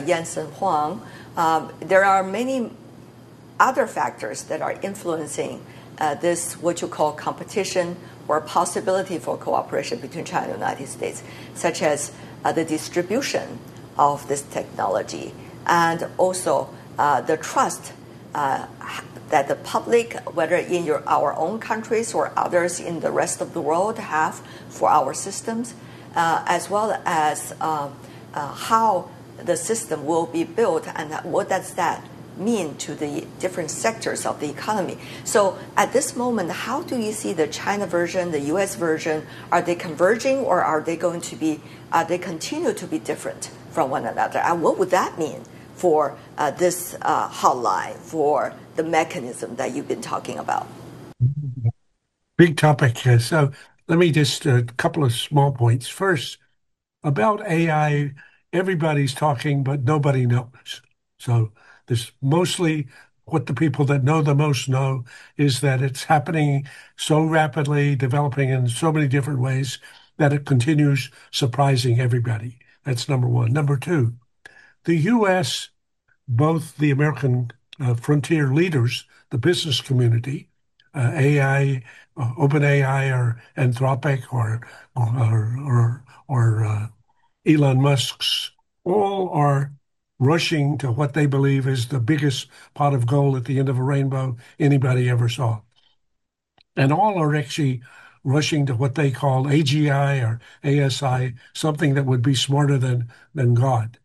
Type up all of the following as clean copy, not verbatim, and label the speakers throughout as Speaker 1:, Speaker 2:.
Speaker 1: Jensen Huang, there are many other factors that are influencing this, what you call competition or possibility for cooperation between China and the United States, such as the distribution of this technology and also the trust that the public, whether in our own countries or others in the rest of the world, have for our systems, as well as how the system will be built and what does that mean to the different sectors of the economy. So at this moment, how do you see the China version, the US version? Are they converging, or are they going to be, they continue to be different from one another? And what would that mean for this hotline, for the mechanism that you've been talking about?
Speaker 2: Big topic. So let me just a couple of small points. First, about AI, everybody's talking, but nobody knows. So there's mostly what the people that know the most know is that it's happening so rapidly, developing in so many different ways that it continues surprising everybody. That's number one. Number two, the U.S., both the American frontier leaders, the business community, AI, OpenAI, or Anthropic, or Elon Musk's, all are rushing to what they believe is the biggest pot of gold at the end of a rainbow anybody ever saw. And all are actually rushing to what they call AGI or ASI, something that would be smarter than God.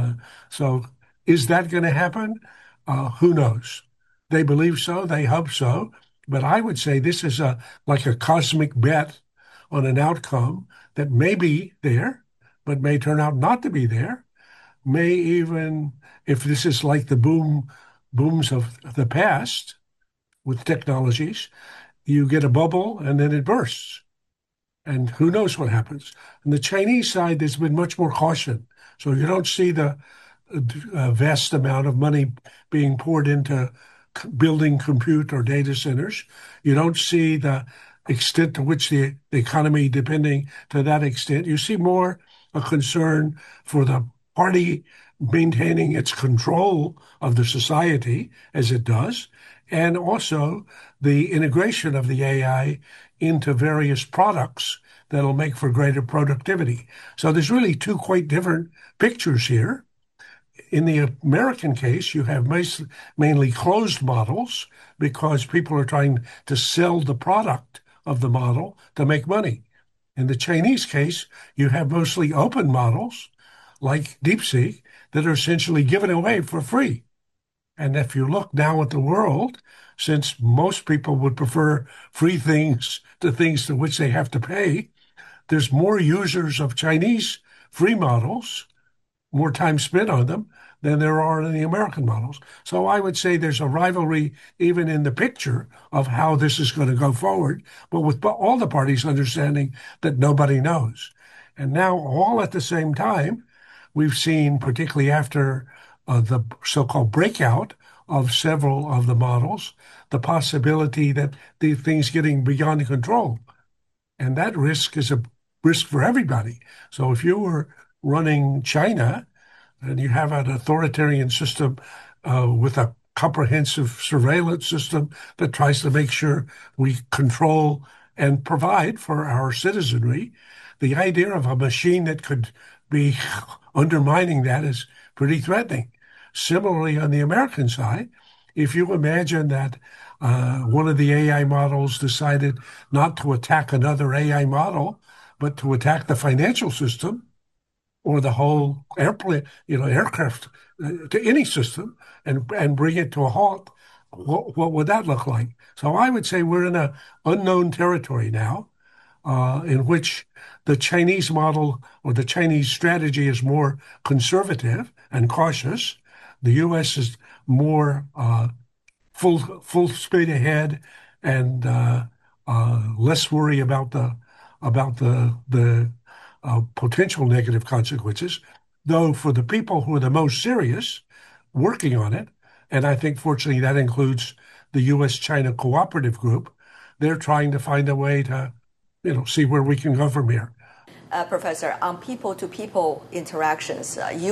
Speaker 2: So is that going to happen? Who knows? They believe so. They hope so. But I would say this is like a cosmic bet on an outcome that may be there, but may turn out not to be there. May even, if this is like the booms of the past with technologies, you get a bubble and then it bursts. And who knows what happens. On the Chinese side, there's been much more caution. So you don't see the vast amount of money being poured into building compute or data centers. You don't see the extent to which the economy depending to that extent. You see more a concern for the party maintaining its control of the society as it does, and also the integration of the AI into various products that'll make for greater productivity. So there's really two quite different pictures here. In the American case, you have mainly closed models because people are trying to sell the product of the model to make money. In the Chinese case, you have mostly open models like DeepSeek that are essentially given away for free. And if you look now at the world, since most people would prefer free things to which they have to pay, there's more users of Chinese free models, more time spent on them, than there are in the American models. So I would say there's a rivalry even in the picture of how this is going to go forward, but with all the parties understanding that nobody knows. And now all at the same time, we've seen, particularly after the so-called breakout of several of the models, the possibility that the things getting beyond control. And that risk is a risk for everybody. So if you were running China and you have an authoritarian system with a comprehensive surveillance system that tries to make sure we control and provide for our citizenry, the idea of a machine that could be undermining that is pretty threatening. Similarly, on the American side, if you imagine that one of the AI models decided not to attack another AI model, but to attack the financial system or the whole airplane, aircraft, to any system and bring it to a halt, what would that look like? So I would say we're in an unknown territory now, in which the Chinese model or the Chinese strategy is more conservative and cautious. The U.S. is more full speed ahead and less worry about the potential negative consequences. Though for the people who are the most serious, working on it, and I think fortunately that includes the U.S.-China Cooperative Group, they're trying to find a way to, see where we can go from here.
Speaker 1: Professor, on people-to-people interactions, you